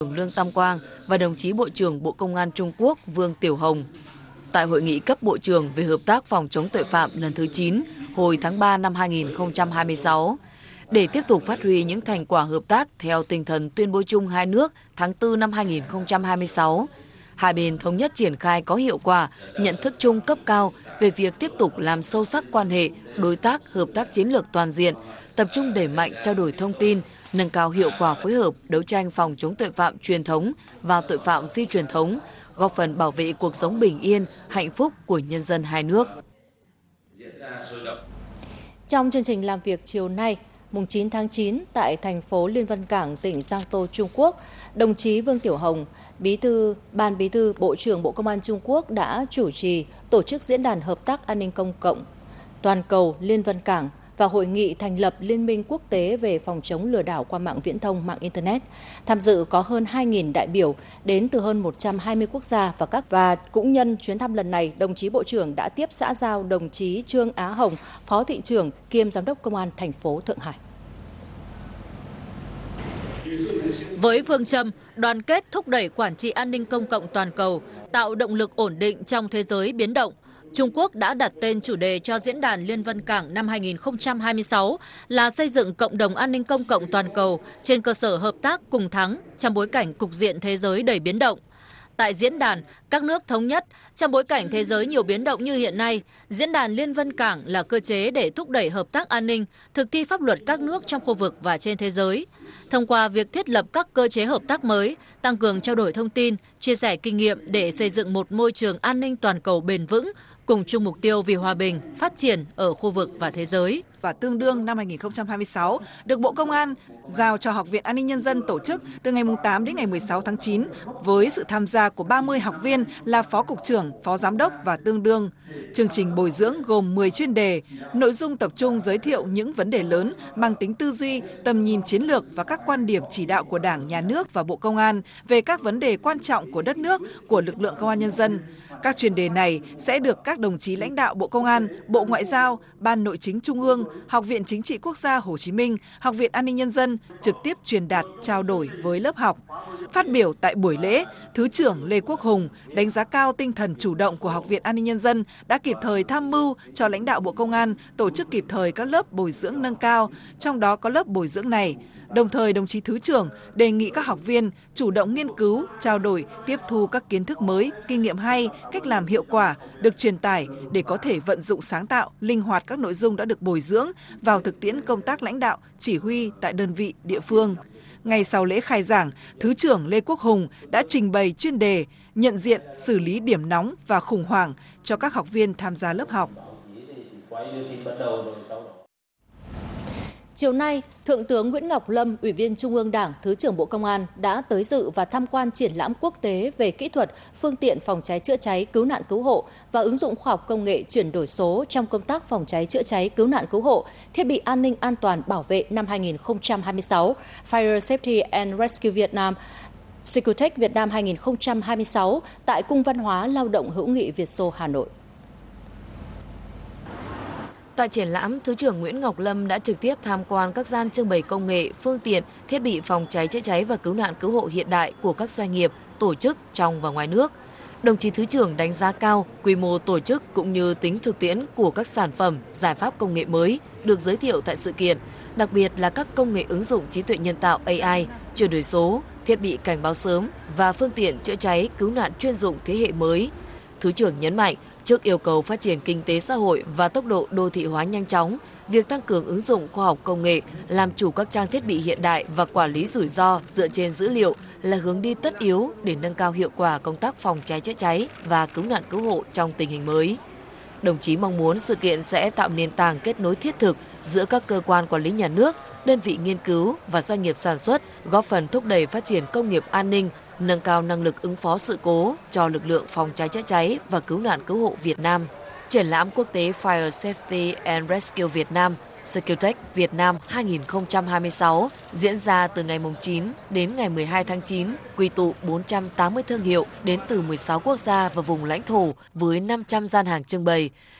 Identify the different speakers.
Speaker 1: Lương Tam Quang và đồng chí Bộ trưởng Bộ Công an Trung Quốc Vương Tiểu Hồng. Tại hội nghị cấp bộ trưởng về hợp tác phòng chống tội phạm lần thứ 9 hồi tháng 3 năm 2026, để tiếp tục phát huy những thành quả hợp tác theo tinh thần tuyên bố chung hai nước tháng 4 năm 2026, hai bên thống nhất triển khai có hiệu quả nhận thức chung cấp cao về việc tiếp tục làm sâu sắc quan hệ đối tác hợp tác chiến lược toàn diện, tập trung đẩy mạnh trao đổi thông tin, nâng cao hiệu quả phối hợp đấu tranh phòng chống tội phạm truyền thống và tội phạm phi truyền thống, góp phần bảo vệ cuộc sống bình yên, hạnh phúc của nhân dân hai nước.
Speaker 2: Trong chương trình làm việc chiều nay, mùng 9 tháng 9 tại thành phố Liên Vân Cảng, tỉnh Giang Tô, Trung Quốc, đồng chí Vương Tiểu Hồng, Ban Bí thư Bộ trưởng Bộ Công an Trung Quốc đã chủ trì tổ chức diễn đàn hợp tác an ninh công cộng toàn cầu Liên Vân Cảng và hội nghị thành lập Liên minh quốc tế về phòng chống lừa đảo qua mạng viễn thông, mạng Internet. Tham dự có hơn 2.000 đại biểu đến từ hơn 120 quốc gia và cũng nhân chuyến thăm lần này, đồng chí Bộ trưởng đã tiếp xã giao đồng chí Trương Á Hồng, Phó Thị trưởng kiêm Giám đốc Công an thành phố Thượng Hải.
Speaker 3: Với phương châm đoàn kết thúc đẩy quản trị an ninh công cộng toàn cầu, tạo động lực ổn định trong thế giới biến động, Trung Quốc đã đặt tên chủ đề cho Diễn đàn Liên Vân Cảng năm 2026 là xây dựng cộng đồng an ninh công cộng toàn cầu trên cơ sở hợp tác cùng thắng trong bối cảnh cục diện thế giới đầy biến động. Tại diễn đàn, các nước thống nhất, trong bối cảnh thế giới nhiều biến động như hiện nay, Diễn đàn Liên Vân Cảng là cơ chế để thúc đẩy hợp tác an ninh, thực thi pháp luật các nước trong khu vực và trên thế giới. Thông qua việc thiết lập các cơ chế hợp tác mới, tăng cường trao đổi thông tin, chia sẻ kinh nghiệm để xây dựng một môi trường an ninh toàn cầu bền vững, cùng chung mục tiêu vì hòa bình, phát triển ở khu vực và thế giới.
Speaker 4: Và tương đương năm 2026 được Bộ Công an giao cho Học viện An ninh Nhân dân tổ chức từ ngày 8 đến ngày 16 tháng 9 với sự tham gia của 30 học viên là phó cục trưởng, phó giám đốc và tương đương. Chương trình bồi dưỡng gồm 10 chuyên đề, nội dung tập trung giới thiệu những vấn đề lớn mang tính tư duy, tầm nhìn chiến lược và các quan điểm chỉ đạo của Đảng, Nhà nước và Bộ Công an về các vấn đề quan trọng của đất nước, của lực lượng Công an Nhân dân. Các chuyên đề này sẽ được các đồng chí lãnh đạo Bộ Công an, Bộ Ngoại giao, Ban Nội chính Trung ương, Học viện Chính trị Quốc gia Hồ Chí Minh, Học viện An ninh Nhân dân trực tiếp truyền đạt, trao đổi với lớp học. Phát biểu tại buổi lễ, Thứ trưởng Lê Quốc Hùng đánh giá cao tinh thần chủ động của Học viện An ninh Nhân dân đã kịp thời tham mưu cho lãnh đạo Bộ Công an tổ chức kịp thời các lớp bồi dưỡng nâng cao, trong đó có lớp bồi dưỡng này. Đồng thời, đồng chí Thứ trưởng đề nghị các học viên chủ động nghiên cứu, trao đổi, tiếp thu các kiến thức mới, kinh nghiệm hay, cách làm hiệu quả được truyền tải để có thể vận dụng sáng tạo, linh hoạt các nội dung đã được bồi dưỡng vào thực tiễn công tác lãnh đạo, chỉ huy tại đơn vị, địa phương. Ngay sau lễ khai giảng, Thứ trưởng Lê Quốc Hùng đã trình bày chuyên đề nhận diện, xử lý điểm nóng và khủng hoảng cho các học viên tham gia lớp học.
Speaker 2: Chiều nay, Thượng tướng Nguyễn Ngọc Lâm, Ủy viên Trung ương Đảng, Thứ trưởng Bộ Công an đã tới dự và tham quan triển lãm quốc tế về kỹ thuật, phương tiện phòng cháy chữa cháy, cứu nạn cứu hộ và ứng dụng khoa học công nghệ chuyển đổi số trong công tác phòng cháy chữa cháy, cứu nạn cứu hộ, thiết bị an ninh an toàn bảo vệ năm 2026, Fire Safety and Rescue Vietnam, Securtech Việt Nam 2026 tại Cung Văn hóa Lao động Hữu nghị Việt Xô, Hà Nội.
Speaker 1: Tại triển lãm, Thứ trưởng Nguyễn Ngọc Lâm đã trực tiếp tham quan các gian trưng bày công nghệ, phương tiện, thiết bị phòng cháy chữa cháy và cứu nạn cứu hộ hiện đại của các doanh nghiệp, tổ chức trong và ngoài nước. Đồng chí Thứ trưởng đánh giá cao quy mô tổ chức cũng như tính thực tiễn của các sản phẩm, giải pháp công nghệ mới được giới thiệu tại sự kiện, đặc biệt là các công nghệ ứng dụng trí tuệ nhân tạo AI, chuyển đổi số, thiết bị cảnh báo sớm và phương tiện chữa cháy, cứu nạn chuyên dụng thế hệ mới. Thứ trưởng nhấn mạnh, trước yêu cầu phát triển kinh tế xã hội và tốc độ đô thị hóa nhanh chóng, việc tăng cường ứng dụng khoa học công nghệ, làm chủ các trang thiết bị hiện đại và quản lý rủi ro dựa trên dữ liệu là hướng đi tất yếu để nâng cao hiệu quả công tác phòng cháy chữa cháy và cứu nạn cứu hộ trong tình hình mới. Đồng chí mong muốn sự kiện sẽ tạo nền tảng kết nối thiết thực giữa các cơ quan quản lý nhà nước, đơn vị nghiên cứu và doanh nghiệp sản xuất, góp phần thúc đẩy phát triển công nghiệp an ninh, nâng cao năng lực ứng phó sự cố cho lực lượng phòng cháy chữa cháy và cứu nạn cứu hộ Việt Nam. Triển lãm quốc tế Fire Safety and Rescue Việt Nam, Securtech Việt Nam 2026 diễn ra từ ngày 9 đến ngày 12 tháng 9, quy tụ 480 thương hiệu đến từ 16 quốc gia và vùng lãnh thổ với 500 gian hàng trưng bày.